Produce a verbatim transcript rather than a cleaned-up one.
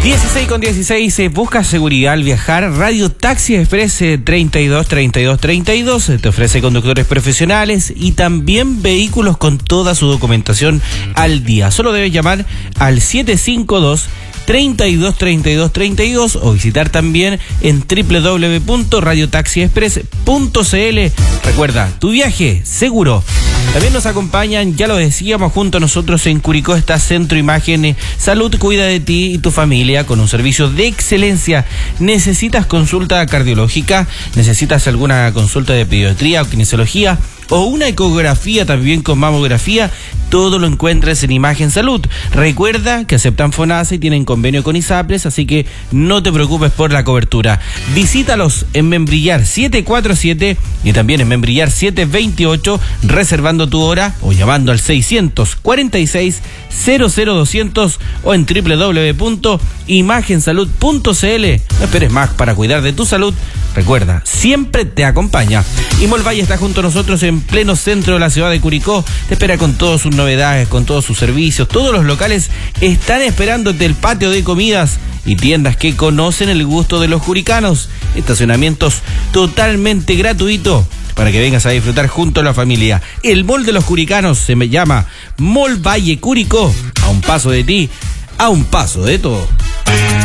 dieciséis con dieciséis, eh, busca seguridad al viajar. Radio Taxi Express eh, treinta y dos, treinta y dos, treinta y dos eh, te ofrece conductores profesionales y también vehículos con toda su documentación al día. Solo debes llamar al siete cinco dos, treinta y dos, treinta y dos, treinta y dos o visitar también en doble u doble u doble u punto radio taxi express punto c l. Recuerda, tu viaje seguro. También nos acompañan, ya lo decíamos, junto a nosotros en Curicó está Centro Imagen Salud. Cuida de ti y tu familia con un servicio de excelencia. ¿Necesitas consulta cardiológica? ¿Necesitas alguna consulta de pediatría o kinesiología? O una ecografía también con mamografía, todo lo encuentras en Imagen Salud. Recuerda que aceptan FONASA y tienen convenio con ISAPRES, así que no te preocupes por la cobertura. Visítalos en Membrillar setecientos cuarenta y siete y también en Membrillar setecientos veintiocho, reservando tu hora o llamando al seiscientos cuarenta y seis, cero cero doscientos o en doble u doble u doble u punto imagen salud punto c l. No esperes más para cuidar de tu salud. Recuerda, siempre te acompaña. Y Molvalle está junto a nosotros en pleno centro de la ciudad de Curicó. Te espera con todas sus novedades, con todos sus servicios. Todos los locales están esperándote, el patio de comidas y tiendas que conocen el gusto de los curicanos. Estacionamientos totalmente gratuitos para que vengas a disfrutar junto a la familia. El Mall de los Curicanos se me llama Mall Valle Curicó. A un paso de ti, a un paso de todo.